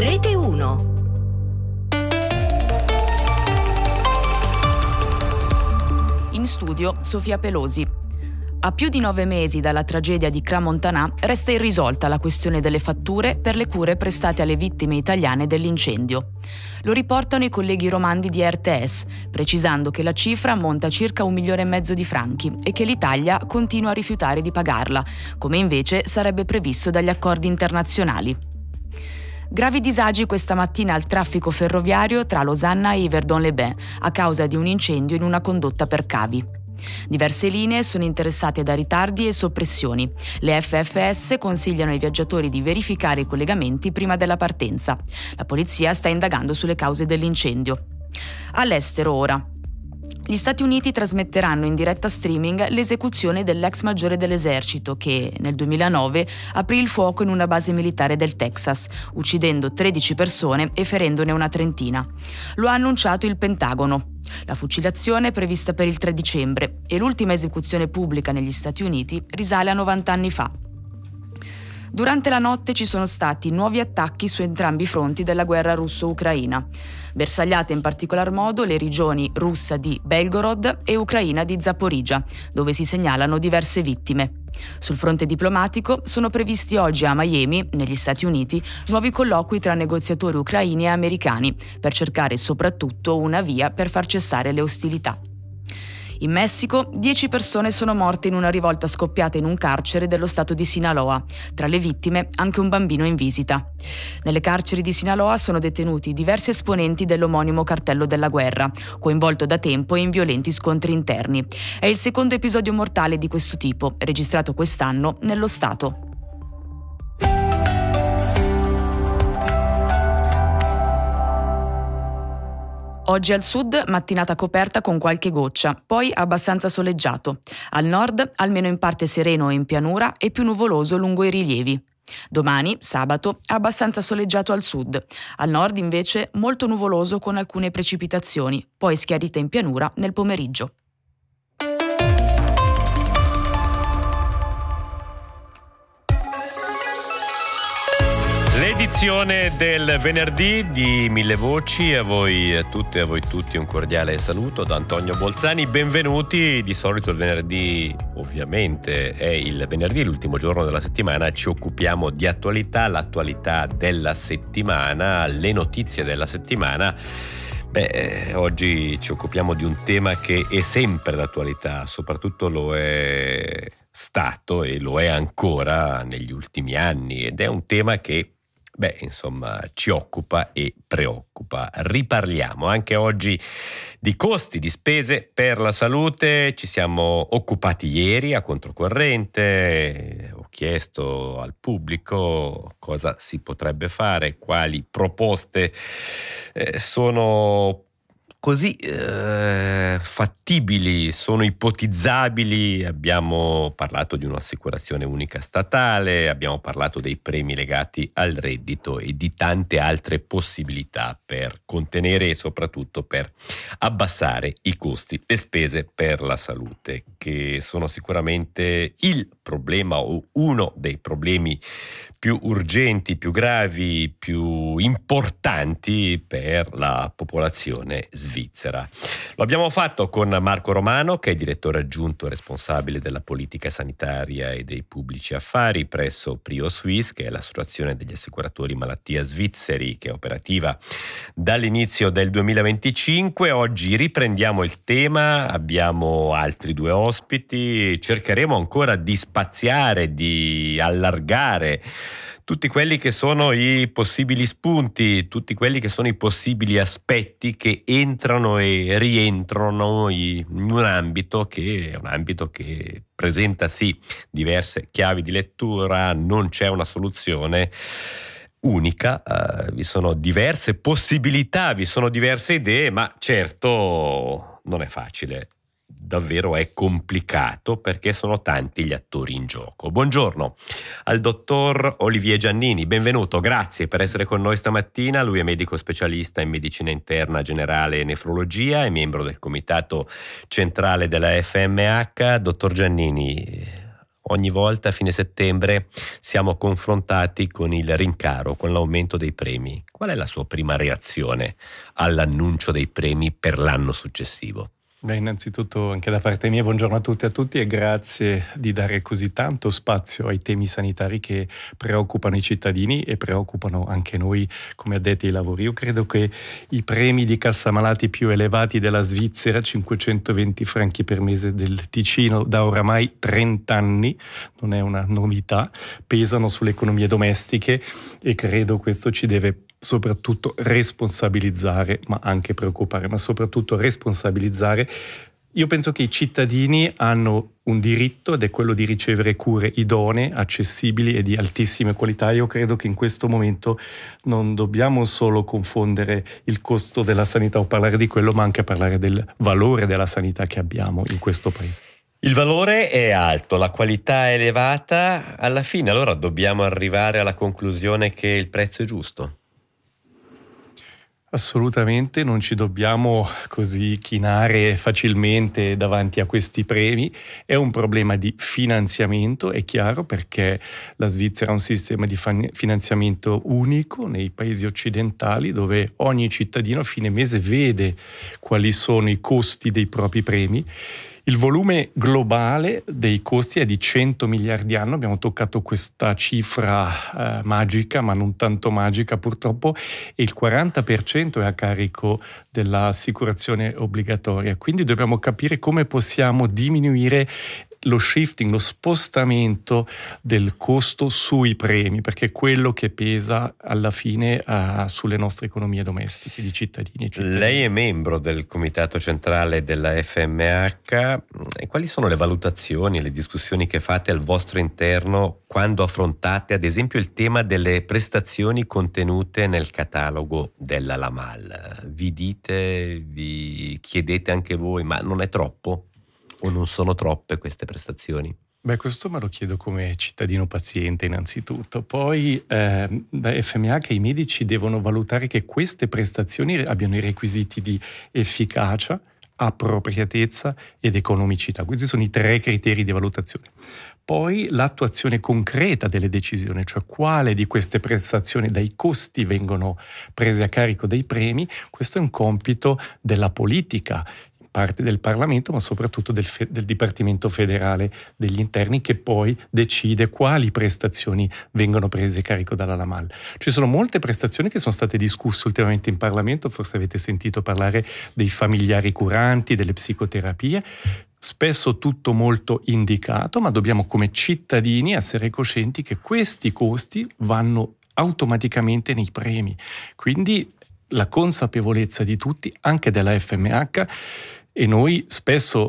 Rete 1. In studio Sofia Pelosi. A più di 9 mesi dalla tragedia di Crans-Montana resta irrisolta la questione delle fatture per le cure prestate alle vittime italiane dell'incendio. Lo riportano i colleghi romandi di RTS, precisando che la cifra ammonta a circa 1,5 milioni di franchi e che l'Italia continua a rifiutare di pagarla, come invece sarebbe previsto dagli accordi internazionali. Gravi disagi questa mattina al traffico ferroviario tra Losanna e Yverdon-les-Bains a causa di un incendio in una condotta per cavi. Diverse linee sono interessate da ritardi e soppressioni. Le FFS consigliano ai viaggiatori di verificare i collegamenti prima della partenza. La polizia sta indagando sulle cause dell'incendio. All'estero ora. Gli Stati Uniti trasmetteranno in diretta streaming l'esecuzione dell'ex maggiore dell'esercito che, nel 2009, aprì il fuoco in una base militare del Texas, uccidendo 13 persone e ferendone una trentina. Lo ha annunciato il Pentagono. La fucilazione è prevista per il 3 dicembre e l'ultima esecuzione pubblica negli Stati Uniti risale a 90 anni fa. Durante la notte ci sono stati nuovi attacchi su entrambi i fronti della guerra russo-ucraina. Bersagliate in particolar modo le regioni russa di Belgorod e ucraina di Zaporizhzhia, dove si segnalano diverse vittime. Sul fronte diplomatico sono previsti oggi a Miami, negli Stati Uniti, nuovi colloqui tra negoziatori ucraini e americani, per cercare soprattutto una via per far cessare le ostilità. In Messico, 10 persone sono morte in una rivolta scoppiata in un carcere dello stato di Sinaloa. Tra le vittime anche un bambino in visita. Nelle carceri di Sinaloa sono detenuti diversi esponenti dell'omonimo cartello della guerra, coinvolto da tempo in violenti scontri interni. È il secondo episodio mortale di questo tipo, registrato quest'anno nello stato. Oggi al sud mattinata coperta con qualche goccia, poi abbastanza soleggiato. Al nord almeno in parte sereno e in pianura e più nuvoloso lungo i rilievi. Domani, sabato, abbastanza soleggiato al sud. Al nord invece molto nuvoloso con alcune precipitazioni, poi schiarite in pianura nel pomeriggio. L'edizione del venerdì di Mille Voci, a voi tutte e a voi tutti un cordiale saluto da Antonio Bolzani, benvenuti. Di solito il venerdì ovviamente è il venerdì, l'ultimo giorno della settimana, ci occupiamo di attualità, l'attualità della settimana, le notizie della settimana. Oggi ci occupiamo di un tema che è sempre d'attualità, soprattutto lo è stato e lo è ancora negli ultimi anni, ed è un tema che ci occupa e preoccupa. Riparliamo anche oggi di costi, di spese per la salute. Ci siamo occupati ieri a Controcorrente, ho chiesto al pubblico cosa si potrebbe fare, quali proposte sono così fattibili, sono ipotizzabili. Abbiamo parlato di un'assicurazione unica statale, abbiamo parlato dei premi legati al reddito e di tante altre possibilità per contenere e soprattutto per abbassare i costi e spese per la salute, che sono sicuramente il problema o uno dei problemi più urgenti, più gravi, più importanti per la popolazione svizzera. Lo abbiamo fatto con Marco Romano, che è direttore aggiunto responsabile della politica sanitaria e dei pubblici affari presso Prio Suisse, che è l'associazione degli assicuratori malattia svizzeri, che è operativa dall'inizio del 2025. Oggi riprendiamo il tema, abbiamo altri 2 ospiti, cercheremo ancora di spaziare, di allargare tutti quelli che sono i possibili spunti, tutti quelli che sono i possibili aspetti che entrano e rientrano in un ambito che è un ambito che presenta sì diverse chiavi di lettura, non c'è una soluzione unica, vi sono diverse possibilità, vi sono diverse idee, ma certo non è facile. Davvero è complicato perché sono tanti gli attori in gioco. Buongiorno al dottor Olivier Giannini, benvenuto, grazie per essere con noi stamattina. Lui è medico specialista in medicina interna generale e nefrologia, è membro del comitato centrale della FMH. Dottor Giannini, Ogni volta a fine settembre siamo confrontati con il rincaro, con l'aumento dei premi. Qual è la sua prima reazione all'annuncio dei premi per l'anno successivo? Beh, innanzitutto anche da parte mia buongiorno a tutti e a tutti e grazie di dare così tanto spazio ai temi sanitari che preoccupano i cittadini e preoccupano anche noi come addetti ai lavori. Io credo che i premi di cassa malati più elevati della Svizzera, 520 franchi per mese del Ticino da oramai 30 anni, non è una novità, pesano sulle economie domestiche e credo questo ci deve soprattutto responsabilizzare, ma anche preoccupare, ma soprattutto responsabilizzare. Io penso che i cittadini hanno un diritto ed è quello di ricevere cure idonee, accessibili e di altissime qualità. Io credo che in questo momento non dobbiamo solo confondere il costo della sanità o parlare di quello, ma anche parlare del valore della sanità che abbiamo in questo paese. Il valore è alto, la qualità è elevata, alla fine allora dobbiamo arrivare alla conclusione che il prezzo è giusto. Assolutamente, non ci dobbiamo così chinare facilmente davanti a questi premi. È un problema di finanziamento, è chiaro, perché la Svizzera ha un sistema di finanziamento unico nei paesi occidentali dove ogni cittadino a fine mese vede quali sono i costi dei propri premi. Il volume globale dei costi è di 100 miliardi anno, abbiamo toccato questa cifra magica, ma non tanto magica purtroppo, e il 40% è a carico dell'assicurazione obbligatoria. Quindi dobbiamo capire come possiamo diminuire lo shifting, lo spostamento del costo sui premi, perché è quello che pesa alla fine sulle nostre economie domestiche di cittadini e cittadini. Lei è membro del comitato centrale della FMH. E quali sono le valutazioni e le discussioni che fate al vostro interno quando affrontate ad esempio il tema delle prestazioni contenute nel catalogo della LAMAL? Vi chiedete anche voi, ma non è troppo? O non sono troppe queste prestazioni? Beh, questo me lo chiedo come cittadino paziente innanzitutto. Poi da FMH i medici devono valutare che queste prestazioni abbiano i requisiti di efficacia, appropriatezza ed economicità. Questi sono i 3 criteri di valutazione. Poi l'attuazione concreta delle decisioni, cioè quale di queste prestazioni dai costi vengono prese a carico dei premi, questo è un compito della politica, parte del Parlamento, ma soprattutto del Dipartimento federale degli interni, che poi decide quali prestazioni vengono prese a carico dalla LAMAL. Ci sono molte prestazioni che sono state discusse ultimamente in Parlamento, forse avete sentito parlare dei familiari curanti, delle psicoterapie, spesso tutto molto indicato, ma dobbiamo come cittadini essere coscienti che questi costi vanno automaticamente nei premi. Quindi la consapevolezza di tutti, anche della FMH, e noi spesso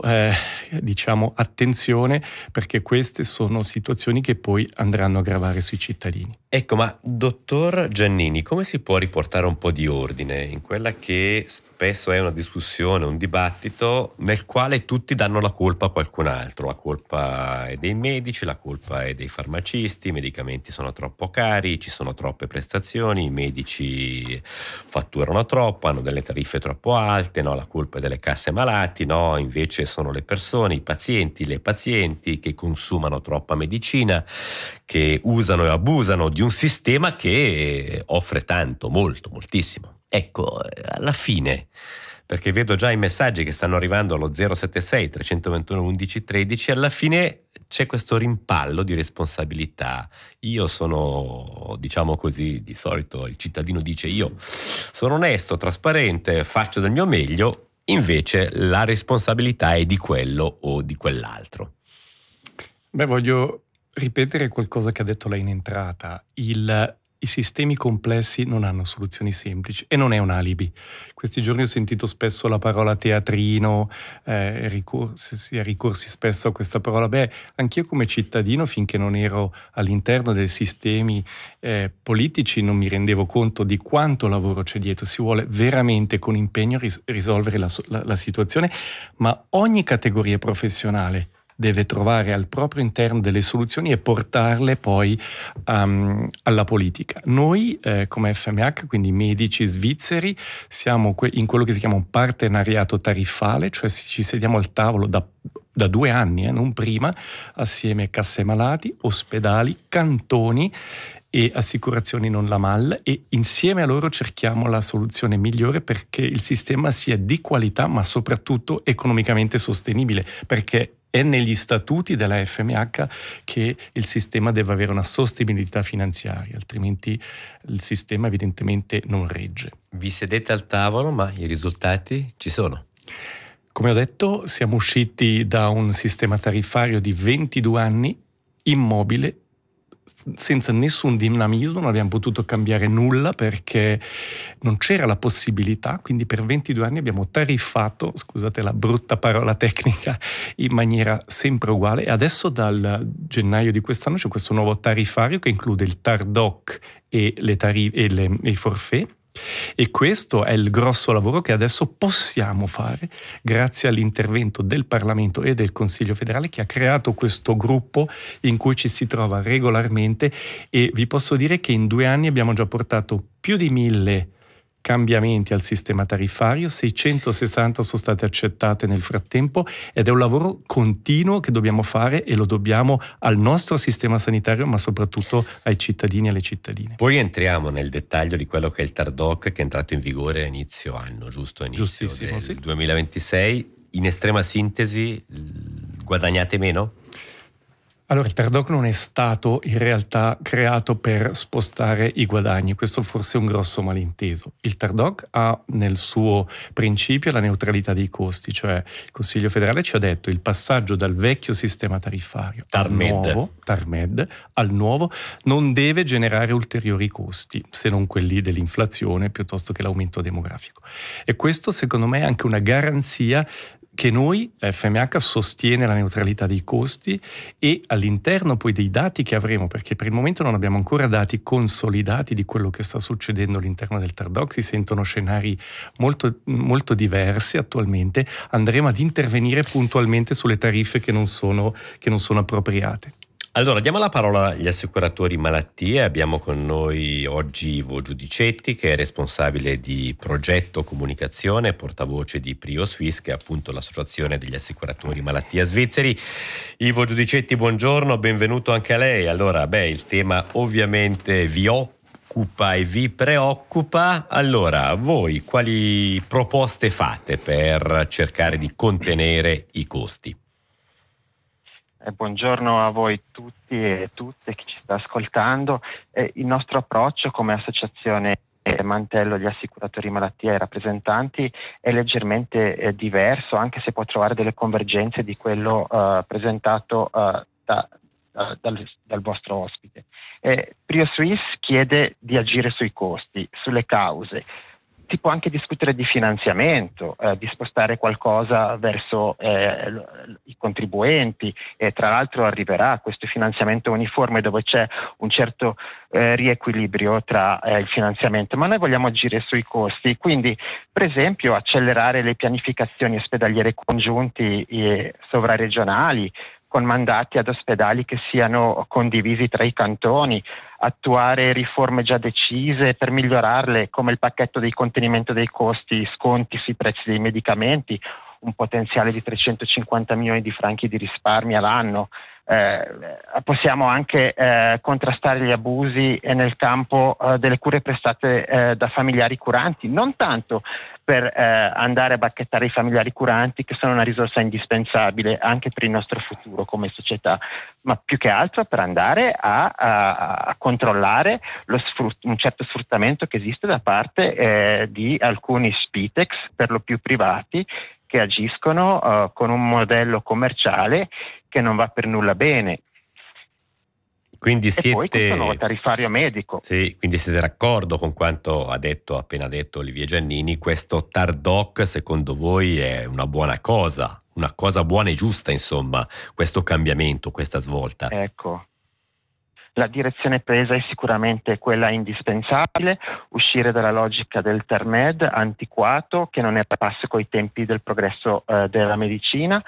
diciamo attenzione, perché queste sono situazioni che poi andranno a gravare sui cittadini. Ecco, ma dottor Giannini, come si può riportare un po' di ordine in quella che spesso è una discussione, un dibattito nel quale tutti danno la colpa a qualcun altro? La colpa è dei medici, la colpa è dei farmacisti, i medicamenti sono troppo cari, ci sono troppe prestazioni, i medici fatturano troppo, hanno delle tariffe troppo alte, no, la colpa è delle casse malati, no, invece sono le persone, i pazienti, le pazienti che consumano troppa medicina, che usano e abusano di un sistema che offre tanto, molto, moltissimo. Ecco, alla fine, perché vedo già i messaggi che stanno arrivando allo 076 321 11 13, alla fine c'è questo rimpallo di responsabilità. Io sono, diciamo così, di solito il cittadino dice io sono onesto, trasparente, faccio del mio meglio, invece la responsabilità è di quello o di quell'altro. Beh, voglio ripetere qualcosa che ha detto lei in entrata. I sistemi complessi non hanno soluzioni semplici e non è un alibi. Questi giorni ho sentito spesso la parola teatrino, ricorsi spesso a questa parola. Beh, anch'io come cittadino, finché non ero all'interno dei sistemi politici, non mi rendevo conto di quanto lavoro c'è dietro. Si vuole veramente con impegno risolvere la situazione, ma ogni categoria professionale deve trovare al proprio interno delle soluzioni e portarle poi alla politica. Noi come FMH, quindi medici svizzeri, siamo in quello che si chiama un partenariato tariffale, cioè ci sediamo al tavolo da da 2 anni, non prima, assieme a casse malati, ospedali, cantoni e assicurazioni non la MAL, e insieme a loro cerchiamo la soluzione migliore perché il sistema sia di qualità ma soprattutto economicamente sostenibile, perché è negli statuti della FMH che il sistema deve avere una sostenibilità finanziaria, altrimenti il sistema evidentemente non regge. Vi sedete al tavolo, ma i risultati ci sono? Come ho detto, siamo usciti da un sistema tariffario di 22 anni immobile, senza nessun dinamismo, non abbiamo potuto cambiare nulla perché non c'era la possibilità, quindi per 22 anni abbiamo tariffato, scusate la brutta parola tecnica, in maniera sempre uguale, e adesso dal gennaio di quest'anno c'è questo nuovo tariffario che include il TARDOC e i forfait. E questo è il grosso lavoro che adesso possiamo fare grazie all'intervento del Parlamento e del Consiglio federale, che ha creato questo gruppo in cui ci si trova regolarmente, e vi posso dire che in 2 anni abbiamo già portato più di 1000 cambiamenti al sistema tariffario, 660 sono state accettate nel frattempo, ed è un lavoro continuo che dobbiamo fare, e lo dobbiamo al nostro sistema sanitario ma soprattutto ai cittadini e alle cittadine. Poi entriamo nel dettaglio di quello che è il TARDOC, che è entrato in vigore a inizio anno, giusto? Giustissimo, del 2026. In estrema sintesi, guadagnate meno? Allora, il TARDOC non è stato in realtà creato per spostare i guadagni, questo forse è un grosso malinteso. Il TARDOC ha nel suo principio la neutralità dei costi, cioè il Consiglio federale ci ha detto il passaggio dal vecchio sistema tariffario TARMED al nuovo non deve generare ulteriori costi, se non quelli dell'inflazione piuttosto che l'aumento demografico. E questo secondo me è anche una garanzia che noi, la FMH, sostiene la neutralità dei costi, e all'interno poi dei dati che avremo, perché per il momento non abbiamo ancora dati consolidati di quello che sta succedendo all'interno del TARDOC, si sentono scenari molto, molto diversi attualmente, andremo ad intervenire puntualmente sulle tariffe che non sono appropriate. Allora, diamo la parola agli assicuratori malattie. Abbiamo con noi oggi Ivo Giudicetti, che è responsabile di progetto comunicazione e portavoce di PrioSuisse, che è appunto l'associazione degli assicuratori malattia svizzeri. Ivo Giudicetti, buongiorno, benvenuto anche a lei. Allora, il tema ovviamente vi occupa e vi preoccupa. Allora, voi quali proposte fate per cercare di contenere i costi? Buongiorno a voi tutti e tutte che ci sta ascoltando. Il nostro approccio come associazione Mantello gli assicuratori malattia e rappresentanti è leggermente diverso, anche se può trovare delle convergenze di quello presentato dal vostro ospite. PrioSuisse chiede di agire sui costi, sulle cause. Si può anche discutere di finanziamento, di spostare qualcosa verso i contribuenti, e tra l'altro arriverà questo finanziamento uniforme dove c'è un certo riequilibrio tra il finanziamento, ma noi vogliamo agire sui costi, quindi per esempio accelerare le pianificazioni ospedaliere congiunti e sovraregionali, con mandati ad ospedali che siano condivisi tra i cantoni, attuare riforme già decise per migliorarle, come il pacchetto di contenimento dei costi, sconti sui prezzi dei medicamenti, un potenziale di 350 milioni di franchi di risparmi all'anno. Possiamo anche contrastare gli abusi nel campo delle cure prestate da familiari curanti, non tanto per andare a bacchettare i familiari curanti, che sono una risorsa indispensabile anche per il nostro futuro come società, ma più che altro per andare a controllare un certo sfruttamento che esiste da parte di alcuni Spitex, per lo più privati, che agiscono con un modello commerciale che non va per nulla bene. Quindi e poi questo nuovo tariffario medico. Sì, quindi siete d'accordo con quanto appena detto Olivier Giannini? Questo TARDOC secondo voi è una buona cosa buona e giusta, insomma, questo cambiamento, questa svolta? Ecco, la direzione presa è sicuramente quella indispensabile, uscire dalla logica del TARMED antiquato, che non è a passo coi tempi del progresso della medicina.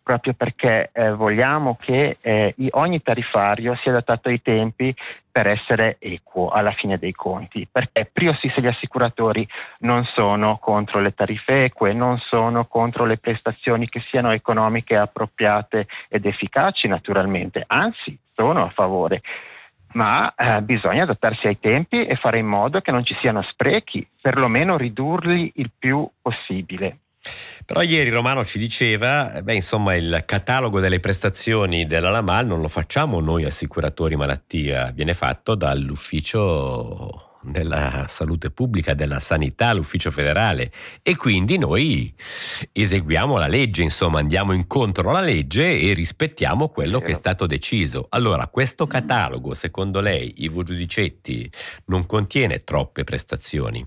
proprio perché vogliamo che ogni tariffario sia adattato ai tempi per essere equo alla fine dei conti, perché Priosys e gli assicuratori non sono contro le tariffe eque, non sono contro le prestazioni che siano economiche, appropriate ed efficaci naturalmente, anzi sono a favore, ma bisogna adattarsi ai tempi e fare in modo che non ci siano sprechi, perlomeno ridurli il più possibile. Però ieri Romano ci diceva, insomma, il catalogo delle prestazioni della LAMAL non lo facciamo noi assicuratori malattia, viene fatto dall'ufficio della salute pubblica, della sanità, l'ufficio federale, e quindi noi eseguiamo la legge, insomma andiamo incontro alla legge e rispettiamo quello che è stato deciso. Allora, questo catalogo, secondo lei, Ivo Giudicetti, non contiene troppe prestazioni?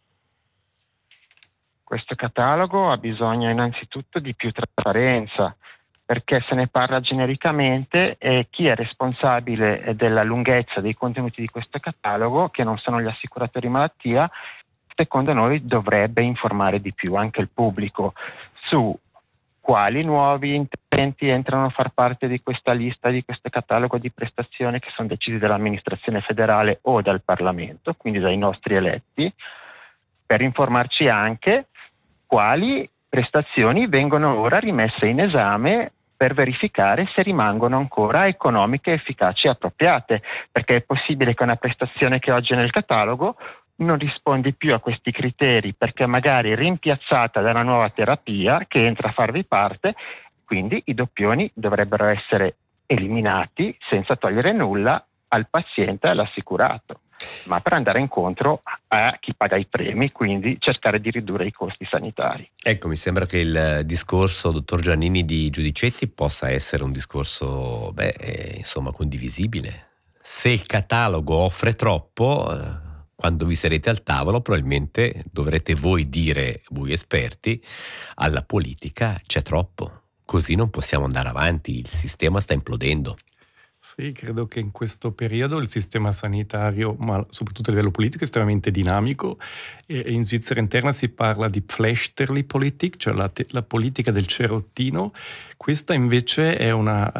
Questo catalogo ha bisogno innanzitutto di più trasparenza, perché se ne parla genericamente e chi è responsabile della lunghezza dei contenuti di questo catalogo, che non sono gli assicuratori malattia, secondo noi dovrebbe informare di più anche il pubblico su quali nuovi interventi entrano a far parte di questa lista, di questo catalogo di prestazioni che sono decisi dall'amministrazione federale o dal Parlamento, quindi dai nostri eletti, per informarci anche quali prestazioni vengono ora rimesse in esame per verificare se rimangono ancora economiche, efficaci e appropriate, perché è possibile che una prestazione che oggi è nel catalogo non rispondi più a questi criteri perché magari è rimpiazzata da una nuova terapia che entra a farvi parte, quindi i doppioni dovrebbero essere eliminati senza togliere nulla al paziente e all'assicurato, ma per andare incontro a chi paga i premi, quindi cercare di ridurre i costi sanitari. Ecco, mi sembra che il discorso, dottor Giannini, di Giudicetti possa essere un discorso, insomma, condivisibile. Se il catalogo offre troppo, quando vi sarete al tavolo probabilmente dovrete voi dire, voi esperti, alla politica c'è troppo, così non possiamo andare avanti, il sistema sta implodendo. Sì, credo che in questo periodo il sistema sanitario, ma soprattutto a livello politico, è estremamente dinamico. E in Svizzera interna si parla di Pflästerli-Politik, cioè la politica del cerottino. Questa invece è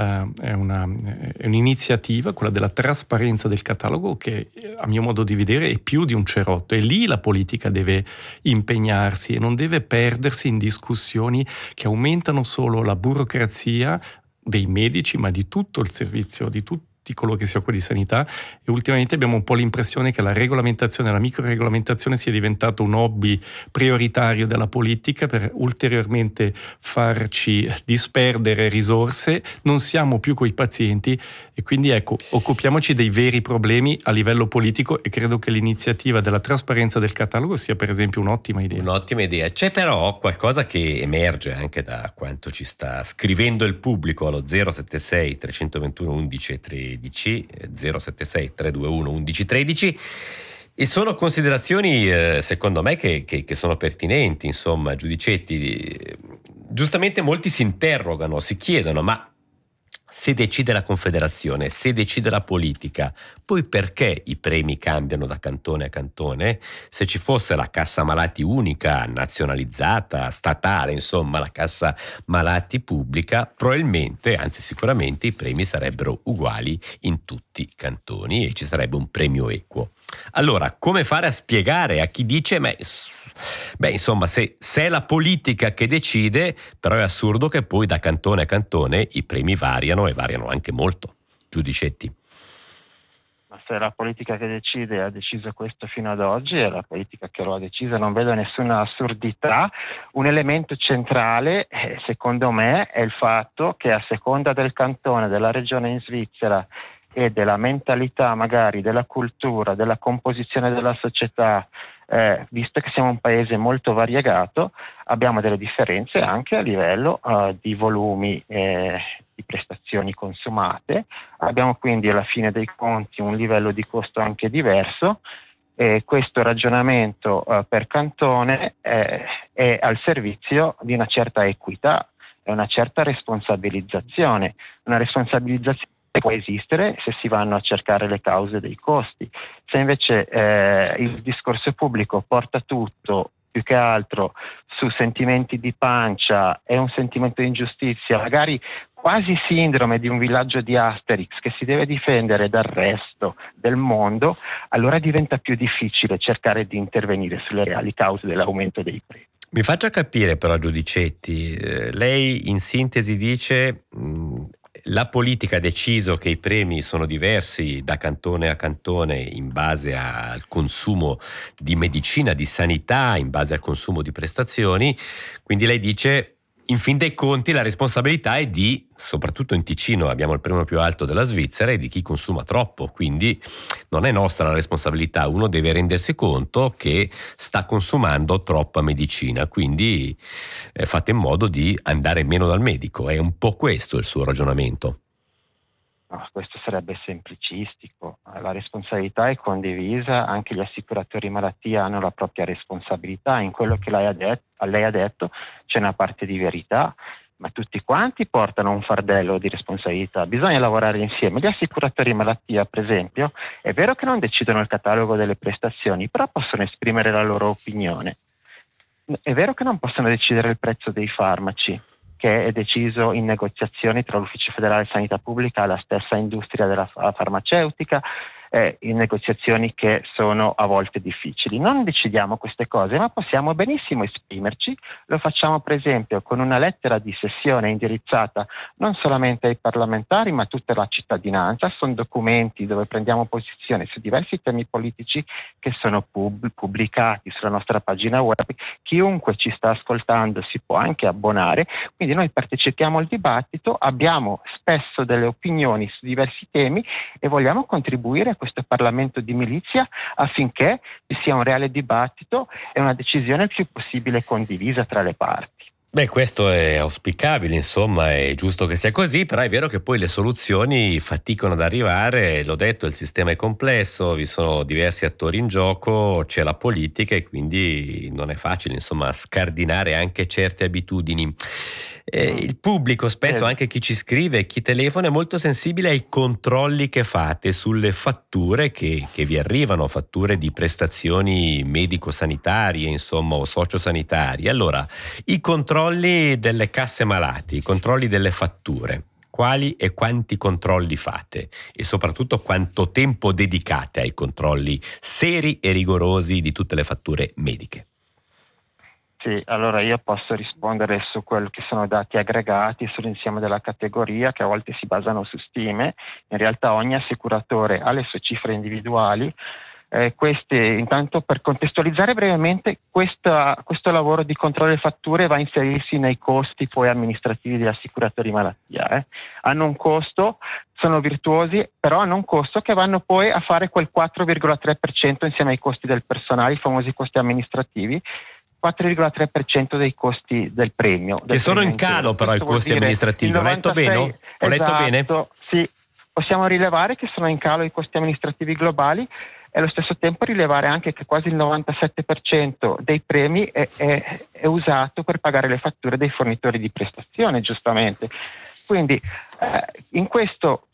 un'iniziativa, quella della trasparenza del catalogo, che a mio modo di vedere è più di un cerotto. E lì la politica deve impegnarsi e non deve perdersi in discussioni che aumentano solo la burocrazia dei medici, ma di tutto il servizio, di tutti coloro che si occupano di sanità. E ultimamente abbiamo un po' l'impressione che la regolamentazione, la microregolamentazione sia diventato un hobby prioritario della politica per ulteriormente farci disperdere risorse. Non siamo più coi pazienti e quindi occupiamoci dei veri problemi a livello politico, e credo che l'iniziativa della trasparenza del catalogo sia per esempio un'ottima idea. Un'ottima idea. C'è però qualcosa che emerge anche da quanto ci sta scrivendo il pubblico allo 076 321 11 13, 076 321 11 13, e sono considerazioni secondo me che sono pertinenti. Insomma, Giudicetti, giustamente molti si interrogano, si chiedono: ma se decide la Confederazione, se decide la politica, poi perché i premi cambiano da cantone a cantone? Se ci fosse la cassa malati unica, nazionalizzata, statale, insomma la cassa malati pubblica, probabilmente, anzi sicuramente, i premi sarebbero uguali in tutti i cantoni e ci sarebbe un premio equo. Allora, come fare a spiegare a chi dice: insomma, se è la politica che decide, però è assurdo che poi da cantone a cantone i premi variano, e variano anche molto. Giudicetti. Ma se è la politica che decide, ha deciso questo fino ad oggi, è la politica che lo ha deciso, non vedo nessuna assurdità. Un elemento centrale, secondo me, è il fatto che a seconda del cantone, della regione in Svizzera e della mentalità, magari della cultura, della composizione della società, visto che siamo un paese molto variegato, abbiamo delle differenze anche a livello di volumi di prestazioni consumate. Abbiamo quindi alla fine dei conti un livello di costo anche diverso, e questo ragionamento per cantone è al servizio di una certa equità e una certa responsabilizzazione, una responsabilizzazione può esistere se si vanno a cercare le cause dei costi. Se invece il discorso pubblico porta tutto più che altro su sentimenti di pancia e un sentimento di ingiustizia, magari quasi sindrome di un villaggio di Asterix che si deve difendere dal resto del mondo, allora diventa più difficile cercare di intervenire sulle reali cause dell'aumento dei premi. Mi faccia capire però, Giudicetti, lei in sintesi dice la politica ha deciso che i premi sono diversi da cantone a cantone in base al consumo di medicina, di sanità, in base al consumo di prestazioni, quindi lei dice in fin dei conti la responsabilità è di, soprattutto in Ticino abbiamo il premio più alto della Svizzera, è di chi consuma troppo, quindi non è nostra la responsabilità, uno deve rendersi conto che sta consumando troppa medicina, quindi fate in modo di andare meno dal medico, è un po' questo il suo ragionamento. No, questo sarebbe semplicistico, la responsabilità è condivisa, anche gli assicuratori malattia hanno la propria responsabilità, in quello che lei ha detto c'è una parte di verità, ma tutti quanti portano un fardello di responsabilità, bisogna lavorare insieme. Gli assicuratori malattia, per esempio, è vero che non decidono il catalogo delle prestazioni, però possono esprimere la loro opinione. È vero che non possono decidere il prezzo dei farmaci, che è deciso in negoziazioni tra l'Ufficio Federale Sanità Pubblica e la stessa industria della farmaceutica, in negoziazioni che sono a volte difficili. Non decidiamo queste cose, ma possiamo benissimo esprimerci. Lo facciamo per esempio con una lettera di sessione indirizzata non solamente ai parlamentari, ma a tutta la cittadinanza. Sono documenti dove prendiamo posizione su diversi temi politici che sono pubblicati sulla nostra pagina web. Chiunque ci sta ascoltando si può anche abbonare, quindi noi partecipiamo al dibattito, abbiamo spesso delle opinioni su diversi temi e vogliamo contribuire a questo Parlamento di milizia affinché ci sia un reale dibattito e una decisione il più possibile condivisa tra le parti. Beh, questo è auspicabile, insomma, è giusto che sia così, però è vero che poi le soluzioni faticano ad arrivare, l'ho detto, il sistema è complesso, vi sono diversi attori in gioco, c'è la politica e quindi non è facile, insomma, scardinare anche certe abitudini. Il pubblico, spesso anche chi ci scrive, chi telefona, è molto sensibile ai controlli che fate sulle fatture che vi arrivano, fatture di prestazioni medico-sanitarie, insomma, o sociosanitarie. Allora, i controlli delle casse malati, i controlli delle fatture, quali e quanti controlli fate? E soprattutto quanto tempo dedicate ai controlli seri e rigorosi di tutte le fatture mediche? Sì, allora io posso rispondere su quelli che sono dati aggregati sull'insieme della categoria, che a volte si basano su stime. In realtà ogni assicuratore ha le sue cifre individuali. Queste, intanto, per contestualizzare brevemente, questo lavoro di controllo delle fatture va a inserirsi nei costi poi amministrativi degli assicuratori malattia. Hanno un costo, sono virtuosi, però hanno un costo che vanno poi a fare quel 4,3% insieme ai costi del personale, i famosi costi amministrativi, 4,3% dei costi del premio. Che sono in calo però i costi amministrativi, ho letto bene? Ho letto bene? Sì, possiamo rilevare che sono in calo i costi amministrativi globali e allo stesso tempo rilevare anche che quasi il 97% dei premi è usato per pagare le fatture dei fornitori di prestazione, giustamente. Quindi in questo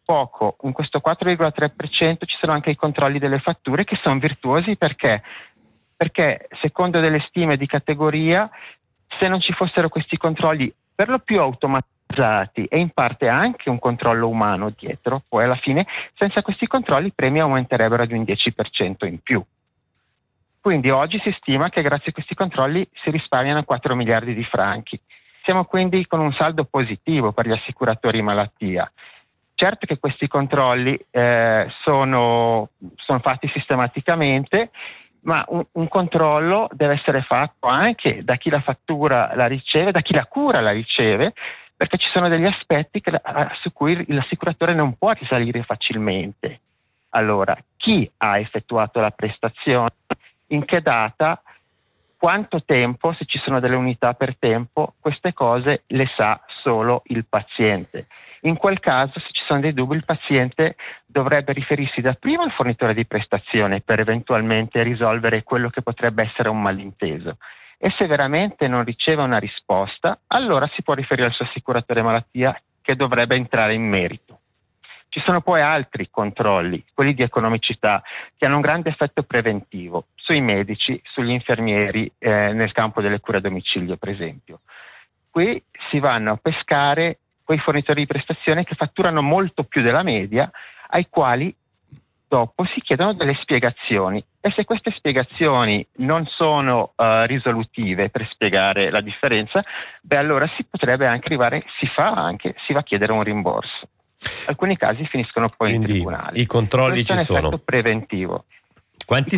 4,3% ci sono anche i controlli delle fatture che sono virtuosi perché secondo delle stime di categoria, se non ci fossero questi controlli per lo più automatizzati e in parte anche un controllo umano dietro, poi alla fine senza questi controlli i premi aumenterebbero di un 10% in più. Quindi oggi si stima che grazie a questi controlli si risparmiano 4 miliardi di franchi. Siamo quindi con un saldo positivo per gli assicuratori malattia. Certo che questi controlli sono fatti sistematicamente, ma un controllo deve essere fatto anche da chi la fattura la riceve, da chi la cura la riceve, perché ci sono degli aspetti su cui l'assicuratore non può risalire facilmente. Allora, chi ha effettuato la prestazione, in che data, quanto tempo, se ci sono delle unità per tempo, queste cose le sa solo il paziente. In quel caso, se ci sono dei dubbi, il paziente dovrebbe riferirsi dapprima al fornitore di prestazione per eventualmente risolvere quello che potrebbe essere un malinteso. E se veramente non riceve una risposta, allora si può riferire al suo assicuratore malattia che dovrebbe entrare in merito. Ci sono poi altri controlli, quelli di economicità, che hanno un grande effetto preventivo sui medici, sugli infermieri, nel campo delle cure a domicilio, per esempio. Qui si vanno a pescare quei fornitori di prestazioni che fatturano molto più della media, ai quali dopo si chiedono delle spiegazioni, e se queste spiegazioni non sono risolutive per spiegare la differenza, allora si potrebbe anche arrivare, si va a chiedere un rimborso. Alcuni casi finiscono poi in tribunale. I controlli ci sono. Questo è un effetto preventivo. Quante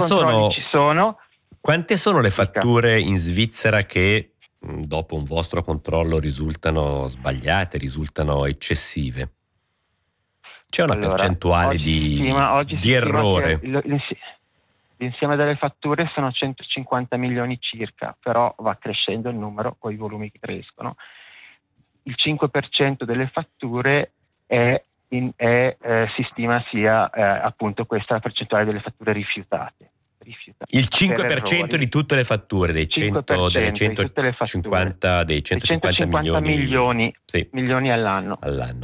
sono le fatture in Svizzera che dopo un vostro controllo risultano sbagliate, risultano eccessive? C'è una percentuale di errore? L'insieme delle fatture sono 150 milioni circa, però va crescendo il numero con i volumi che crescono. Il 5% delle fatture si stima sia appunto questa la percentuale delle fatture rifiutate. Il 5% di tutte le fatture, dei 150 milioni, sì, milioni all'anno.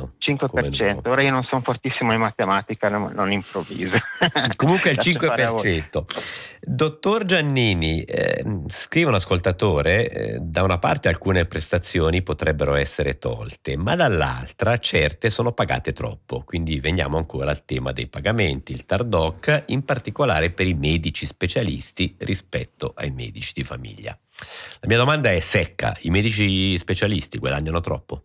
5%. Ora io non sono fortissimo in matematica, non improvviso. Comunque il 5%. Dottor Giannini, scrive un ascoltatore, da una parte alcune prestazioni potrebbero essere tolte, ma dall'altra certe sono pagate troppo. Quindi veniamo ancora al tema dei pagamenti, il TARDOC, in particolare per i medici specialisti rispetto ai medici di famiglia. La mia domanda è secca: i medici specialisti guadagnano troppo?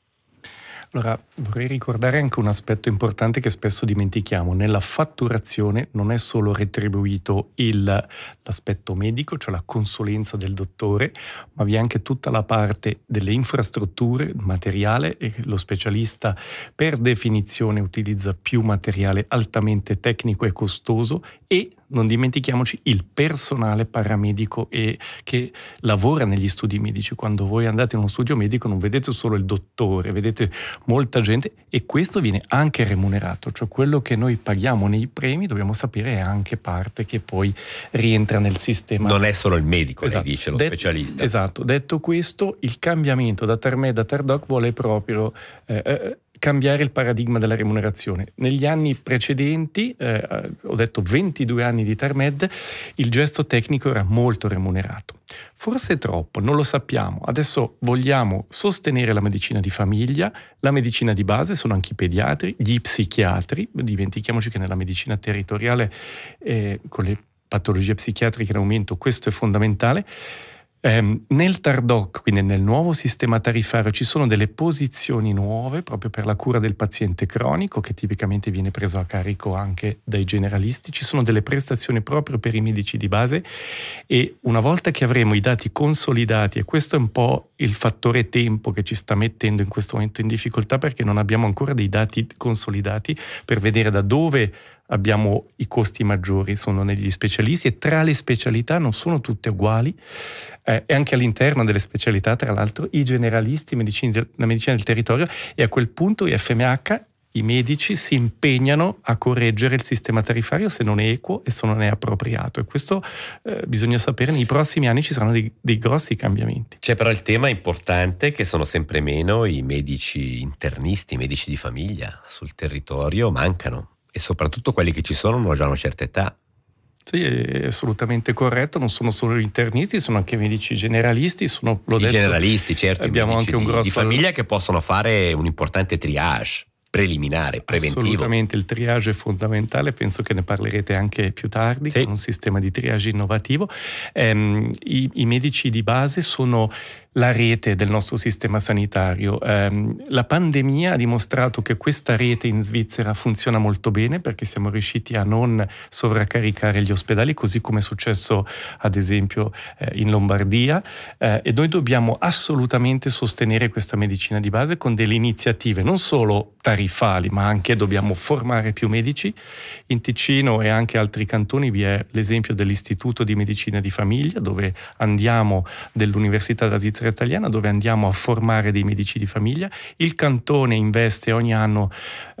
Allora, vorrei ricordare anche un aspetto importante che spesso dimentichiamo. Nella fatturazione non è solo retribuito l'aspetto medico, cioè la consulenza del dottore, ma vi è anche tutta la parte delle infrastrutture, materiale, e lo specialista per definizione utilizza più materiale altamente tecnico e costoso, e non dimentichiamoci il personale paramedico che lavora negli studi medici. Quando voi andate in uno studio medico non vedete solo il dottore, vedete molta gente, e questo viene anche remunerato, cioè quello che noi paghiamo nei premi, dobbiamo sapere, è anche parte che poi rientra nel sistema. Non è solo il medico, esatto, dice lo specialista. Esatto. Detto questo, il cambiamento da TARMED a TARDOC vuole proprio cambiare il paradigma della remunerazione. Negli anni precedenti, ho detto 22 anni di TARMED, il gesto tecnico era molto remunerato. Forse troppo, non lo sappiamo. Adesso vogliamo sostenere la medicina di famiglia, la medicina di base, sono anche i pediatri, gli psichiatri. Dimentichiamoci che nella medicina territoriale, con le patologie psichiatriche in aumento, questo è fondamentale. Nel TARDOC, quindi nel nuovo sistema tariffario, ci sono delle posizioni nuove proprio per la cura del paziente cronico, che tipicamente viene preso a carico anche dai generalisti. Ci sono delle prestazioni proprio per i medici di base, e una volta che avremo i dati consolidati, e questo è un po' il fattore tempo che ci sta mettendo in questo momento in difficoltà, perché non abbiamo ancora dei dati consolidati per vedere da dove abbiamo i costi maggiori, sono negli specialisti, e tra le specialità non sono tutte uguali, e anche all'interno delle specialità, tra l'altro, i generalisti, la medicina del territorio, e a quel punto i FMH, i medici, si impegnano a correggere il sistema tariffario se non è equo e se non è appropriato, e questo bisogna sapere. Nei prossimi anni ci saranno dei grossi cambiamenti. C'è però il tema importante che sono sempre meno i medici internisti, i medici di famiglia sul territorio mancano. E soprattutto quelli che ci sono hanno già una certa età. Sì, è assolutamente corretto, non sono solo gli internisti, sono anche medici generalisti. Generalisti, certo, abbiamo i medici anche un grosso di famiglia che possono fare un importante triage preliminare, preventivo. Assolutamente, il triage è fondamentale, penso che ne parlerete anche più tardi, sì, con un sistema di triage innovativo. I medici di base sono la rete del nostro sistema sanitario. La pandemia ha dimostrato che questa rete in Svizzera funziona molto bene, perché siamo riusciti a non sovraccaricare gli ospedali, così come è successo ad esempio in Lombardia, e noi dobbiamo assolutamente sostenere questa medicina di base con delle iniziative non solo tarifali, ma anche dobbiamo formare più medici. In Ticino e anche altri cantoni vi è l'esempio dell'Istituto di Medicina di Famiglia, dell'Università della Svizzera Italiana, dove andiamo a formare dei medici di famiglia. Il cantone investe ogni anno